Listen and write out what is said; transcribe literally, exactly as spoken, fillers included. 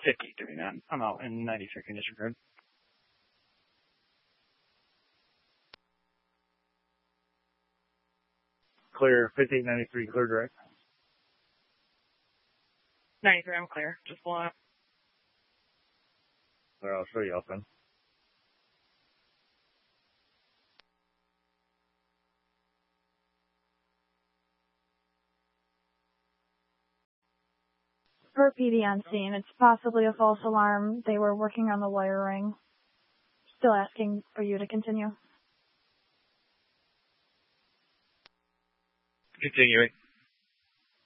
fifty doing that. I'm out in ninety-three condition grid. Clear, fifty-eight ninety-three, clear direct. ninety-three, I'm clear. Just blow up. Well, I'll show you open. Per P D on scene, it's possibly a false alarm. They were working on the wiring. Still asking for you to continue. Continuing.